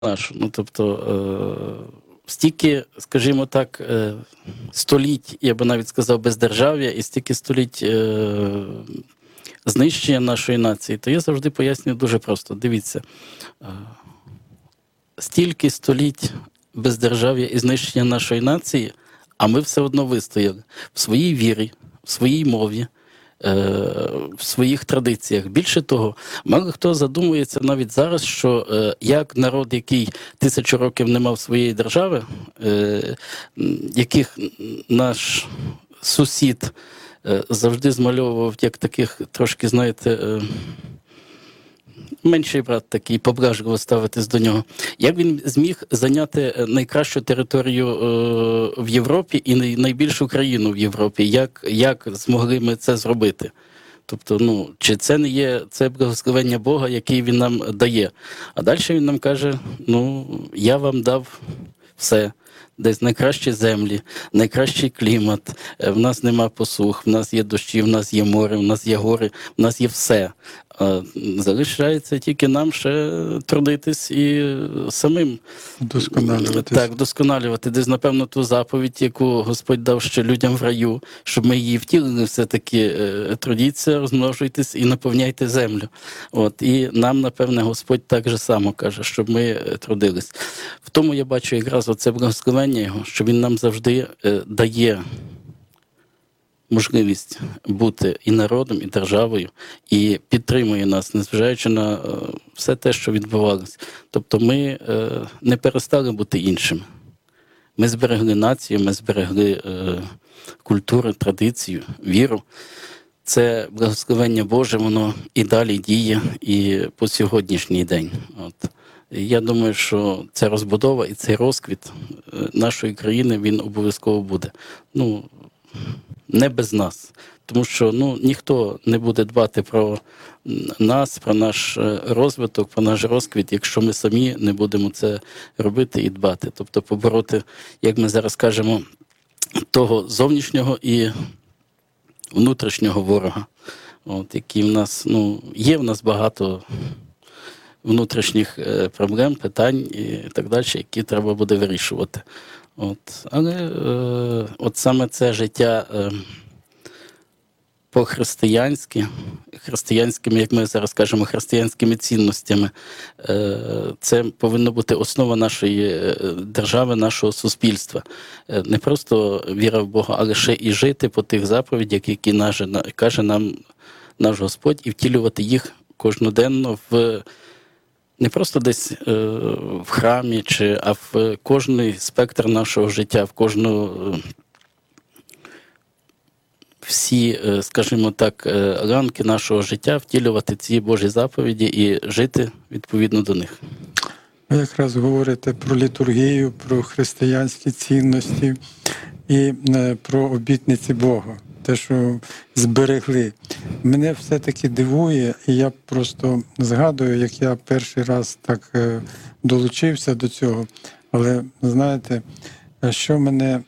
нашу. Ну, тобто, стільки, скажімо так, століть, я би навіть сказав, бездержав'я, і стільки століть знищення нашої нації, то я завжди пояснюю дуже просто. Дивіться, стільки століть бездержав'я і знищення нашої нації, а ми все одно вистояли в своїй вірі, в своїй мові, в своїх традиціях. Більше того, мало хто задумується навіть зараз, що як народ, який 1000 років не мав своєї держави, яких наш сусід завжди змальовував як таких трошки, знаєте, менший брат такий, поблажливо ставитись до нього. Як він зміг зайняти найкращу територію в Європі і найбільшу країну в Європі? Як змогли ми це зробити? Тобто, чи це не є це благословення Бога, який він нам дає? А далі він нам каже, я вам дав все. Десь найкращі землі, найкращий клімат, в нас нема посух, в нас є дощі, в нас є море, в нас є гори, в нас є все. Залишається тільки нам ще трудитись і самим вдосконалювати. Десь, напевно, ту заповідь, яку Господь дав ще людям в раю, щоб ми її втілили все-таки. Трудіться, розмножуйтесь і наповняйте землю. І нам, напевне, Господь так же само каже, щоб ми трудились. В тому я бачу якраз оце благословення Його, що Він нам завжди дає можливість бути і народом, і державою, і підтримує нас, незважаючи на все те, що відбувалося. Тобто ми не перестали бути іншими. Ми зберегли націю, ми зберегли культуру, традицію, віру. Це благословення Боже, воно і далі діє, і по сьогоднішній день. Я думаю, що ця розбудова і цей розквіт нашої країни, він обов'язково буде. Не без нас. Тому що ніхто не буде дбати про нас, про наш розвиток, про наш розквіт, якщо ми самі не будемо це робити і дбати. Тобто побороти, як ми зараз кажемо, того зовнішнього і внутрішнього ворога, який в нас, є в нас багато внутрішніх проблем, питань і так далі, які треба буде вирішувати. Але саме це життя по-християнськи, християнськими, як ми зараз кажемо, християнськими цінностями, це повинна бути основа нашої держави, нашого суспільства. Не просто віра в Бога, але ще і жити по тих заповідях, які каже нам наш Господь, і втілювати їх кожноденно не просто десь в храмі, а в кожний спектр нашого життя, в всі, скажімо так, ранки нашого життя втілювати ці Божі заповіді і жити відповідно до них. Ви якраз говорите про літургію, про християнські цінності і про обітниці Бога. Те, що зберегли. Мене все-таки дивує, і я просто згадую, як я перший раз так долучився до цього. Але, знаєте, що мене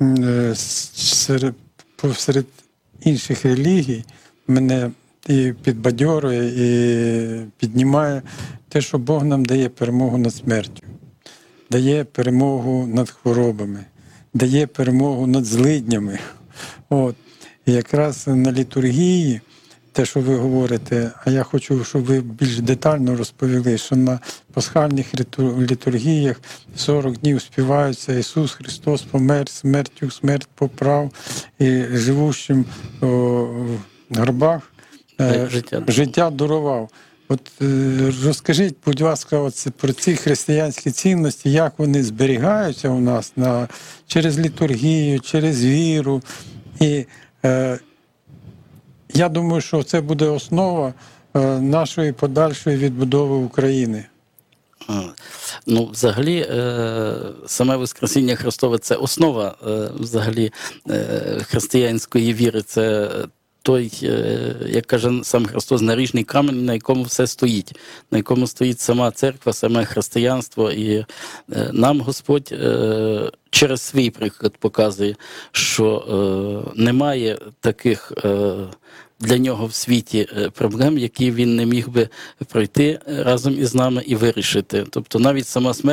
серед інших релігій мене і підбадьорює, і піднімає те, що Бог нам дає перемогу над смертю, дає перемогу над хворобами, дає перемогу над злиднями. І якраз на літургії, те, що ви говорите, а я хочу, щоб ви більш детально розповіли, що на пасхальних літургіях 40 днів співаються «Ісус Христос помер, смертю смерть поправ, і живущим в гробах життя дарував». Розкажіть, будь ласка, про ці християнські цінності, як вони зберігаються у нас через літургію, через віру. І я думаю, що це буде основа нашої подальшої відбудови України. Взагалі, саме Воскресіння Христове – це основа взагалі християнської віри. Це той, як каже сам Христос, наріжний камінь, на якому все стоїть, на якому стоїть сама церква, саме християнство. І нам Господь через свій приклад показує, що немає таких для нього в світі проблем, які він не міг би пройти разом із нами і вирішити. Тобто навіть сама смерть